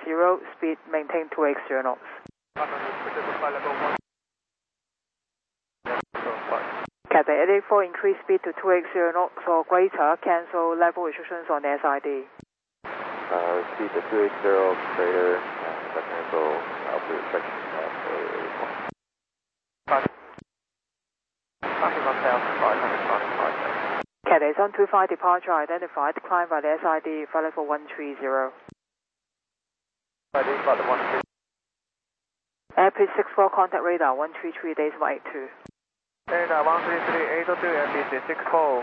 speed maintain 280 knots. Cathay 884, increase speed to 280 knots or greater, cancel level restrictions on the SID. Speed to 280 greater, cancel altitude restrictions at 884. Cathay 725, departure identified, climb by the SID, flight level 130. Airbus 64, contact radar 133, decimal 82. Radar 133, 802, Airbus 64.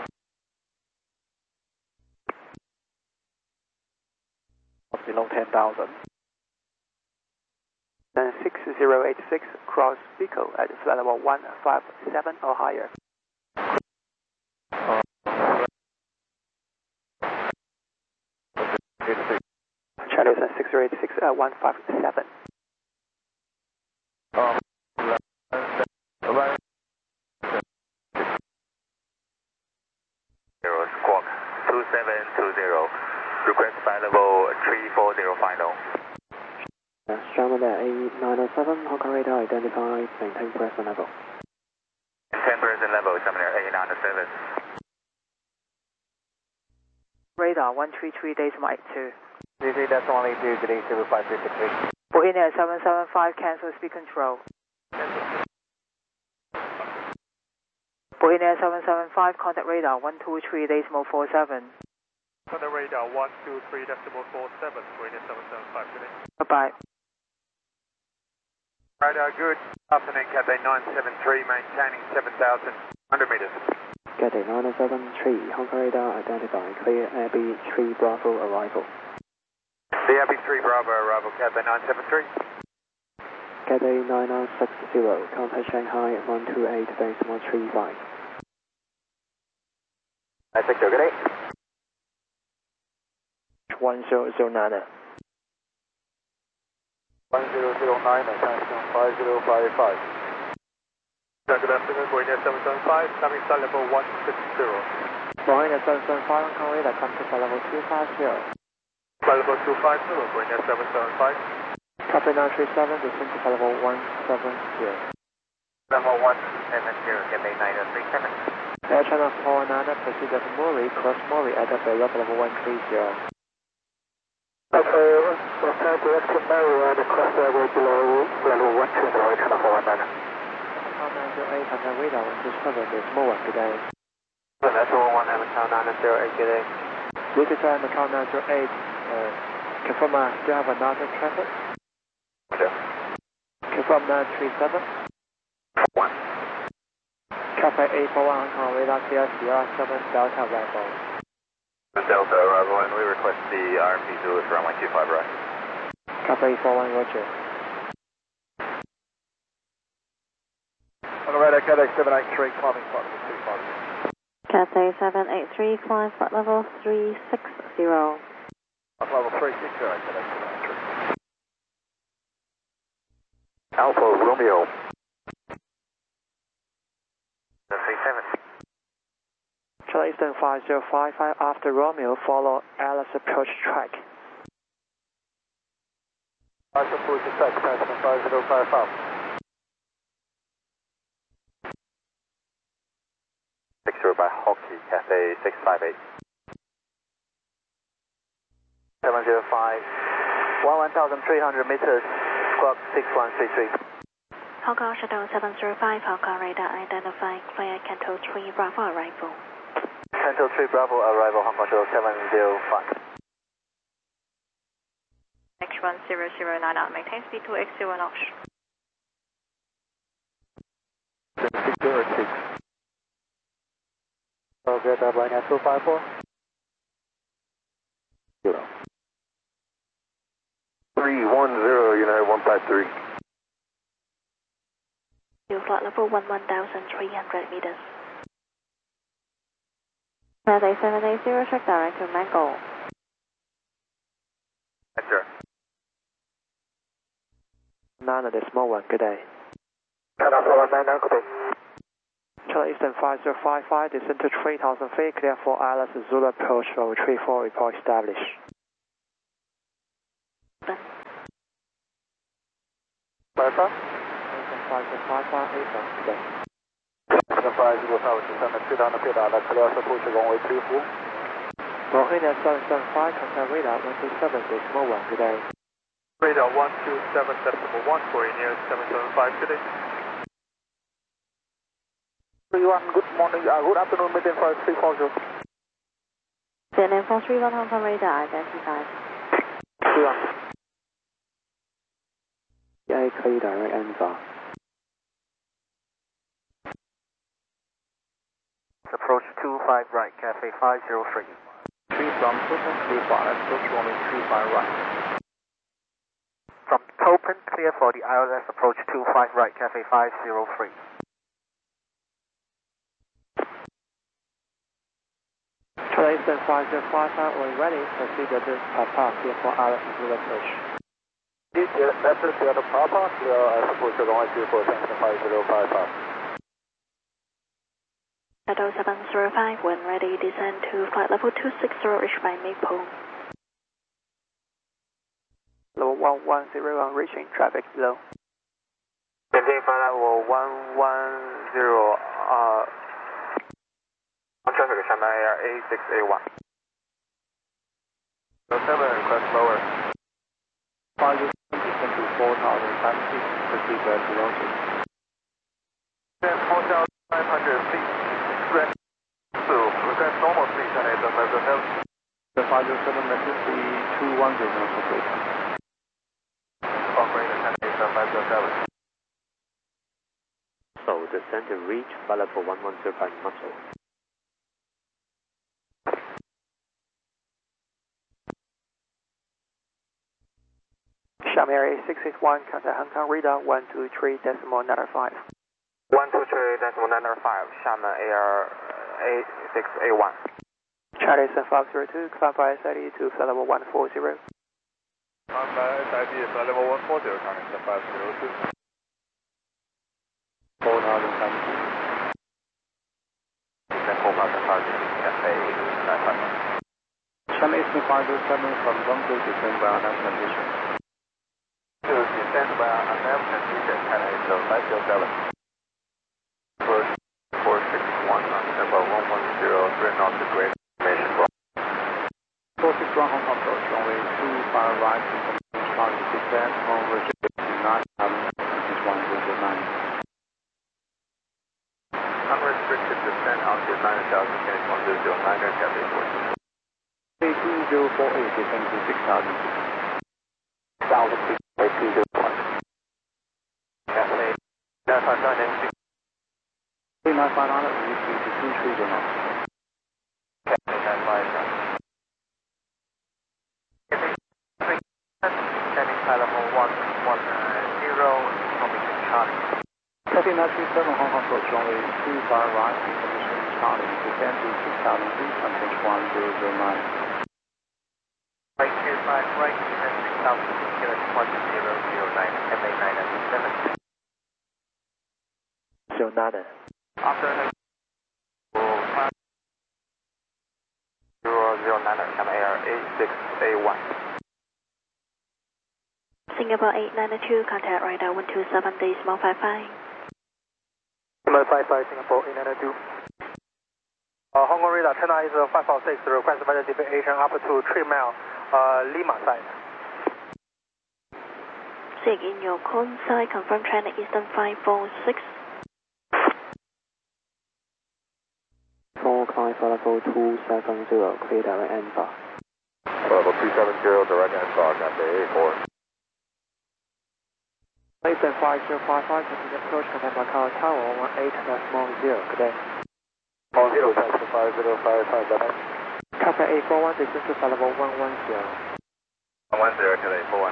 Below 10,000. Then 6086, cross Pico at flight level 157 or higher. Charlie 6086 at 157. Squawk 2720. Request flight level 340 final. Stranded at A907, Hong Kong radar identified, maintain present level. Maintain present level, Terminal A907. Radar 133, decimal 82. 33, that's only 2, delay 0533. Bohemia 775, cancel speed control. Bohemia 775, contact radar 123, decimal 47. Contact radar 123, decimal 47, Bohemia 775 today. Bye-bye. Radar good. Afternoon, Cathay 973, maintaining 7,100 meters. Cathay 973, Hong Kong radar identified, clear Airbus 3 Bravo arrival. The Airbus 3 Bravo arrival, Cathay 973. Cathay 9960, contact Shanghai 128.35. I think you're good. 1009. 1009, attention 5055. Good afternoon, Bohemia 775, coming flight level 160. Bohemia 775, Hong Kong radar, come to flight level 250. Flight level 250, Bohemia 775. Copy 937, descend to flight level 170. Level 170, Cathay 937. Air China 419, proceed at Murray, cross Murray at the below level 130. Okay, we'll turn direct to Murray and cross level below level 120, China 419. Macau 908, contact radar 127, decimal 1, good day. That's 119, Macau 908, good day. This is Macau 908, confirm do you have another traffic? Sure. Confirm 937. 1. Cafe 841 Hong Kong radar clear CR7 Delta arrival. Delta arrival, and we request the RMP Zulu for runway 25 right. Cafe 841 Roger. On the radar, Cathay 783, climbing flight level 250. Cathay 783, climb flight level 360. Flight level 360, Cathay 783. Alpha Romeo. 37. Charlie Eastern 5055 after Romeo, follow Alice approach track. Alice approach track, transfer 5055. 60 by Hockey, Cathay 658. 705, 1,300 meters, squawk 6133. Hong Kong Shuttle 705, Hong Kong radar identifying, clear Canto 3 Bravo arrival. Canto 3 Bravo arrival, Hong Kong Shuttle 705. X1009 out, maintain speed 280 knots. 606. Okay, Bohemia 254. 0. 310, United 153. To flight level 11,300 meters. Cathay 780, check direct to Mango. Yes, sir. 9 decimal 1, good day. China 419, good day. Charlie Eastern 5055, descend to 3,000 feet, clear for Alice Zulu approach, level 34, report established. Alpha? 5058 today. 5057,去到的配达的克里奥斯布是runway 24. Mohinia 775, contact radar 127.1 today. Radar 127.1 for Ineos 775 today. 31, good morning, good afternoon, Median 5340. Vietnam 431 Hong Kong radar identified. 1 可以direct answer. Approach 25 right, Cafe 503. 3 from Topen, clear for approach runway 25 right. From Topen, clear for the ILS approach 25 right, Cafe 503. Charlie Eastern 5055, when ready, proceed to Papa, clear for ILS approach. That's it, clear to Papa, clear approach runway 24, thanks to 5055. Shuttle 705, when ready, descend to flight level 260, reach by Maple. Level 110 on reaching traffic low. Maintain flight level 110, on traffic Shanghai Air A6A1. 7 request lower. 5 descend to 4,000 feet, proceed to velocity. 4,500 feet. Request normal speed on it, The 507 majesty 210 knots operator. Operator 507. So descend to reach flight level 1105 muscle. Xiamen Air A681, contact Hong Kong radar 123.95. 123.95, Xiamen Air A6A1. Charlie Eastern 502, climb by SID to flight level 140. Climb by SID, flight level 140, Charlie Eastern 502. 4,000 feet. Descend 4,000 feet, Cafe 95. Xiamen Eastern 507 from runway descend by announcement vision. To descend by announcement vision, China Eastern 507. Approach 461 on tempo 110, 3 knots to great information from 461 Hong Kong approach, runway 25 right, information Charlie descend on Roger 9, 109. Unrestricted descent altitude 9,000 feet, 1009 Cafe 14. 2048 descend to 6,000 feet. 1,000 feet, 2001. Cafe 959 3959 reach to 230 knots. Cafe 959. Standing flight level 110, information Charlie. Cafe 937 Hong Kong approach, runway 25 right, information Charlie descend to 6,000 feet, contact 1009. Right 25 right, descend 6,000 feet, kilo 1009, Cafe 997. Sonata. After 009, Xiamen Air A6A1. Singapore 892, contact radar 127.55. 55 Singapore 892. Hong Kong radar China is 546, request weather deviation up to 3 mile, Lima side. Sig in your call side, confirm China Eastern 546. 4 climb for level 270, clear direct answer. Level 270, direct answer, Cafe A4. Eastern 5055, continue approach, contact Macau Tower 18.0, good day. 10, taxi 5055, bye-bye. Cafe A41, descend to flight level 110. 110, Cafe A41.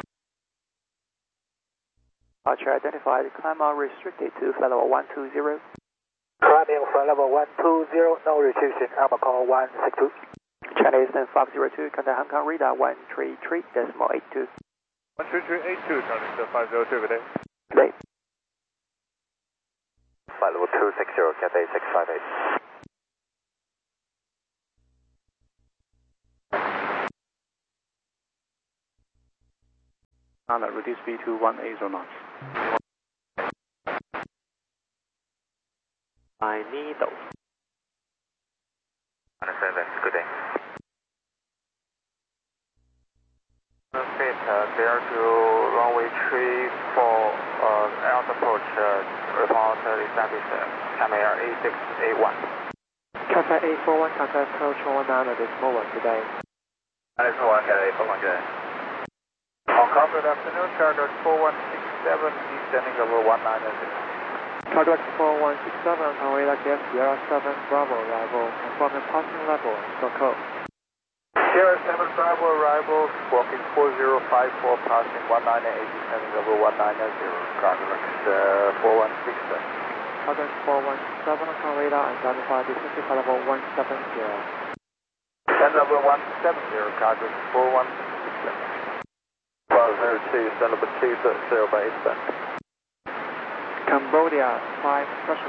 Archer identified, climb out restricted to flight level 120. Climbing flight level 120, no restriction, Macau 162. China Eastern 502, contact Hong Kong radar 133.82. 13382, China Eastern 502, good day. Good day. Flight level 260, Cafe 658. Reduce speed to 18 knots. Magneto. Understand that. Good day. Fit, clear to runway 34, out approach, report established, Camry A681. Cathay A41, contact approach 119 at this moment today. That is 1, Cathay A41, good day. On call, good afternoon, Charter 4167, descending over 190. Cardiac 4167 on radar gas Sierra 7 Bravo arrival, confirming passing level and store code. Sierra 7 Bravo arrival, walking 4054, passing 198, descending over 190, Cardiac 4167. Cardiac 4167 on radar, identify descent level 170. Descend level 170, Cardiac 4167. 502, descend level 230 by 8 descent. Cambodia 5 special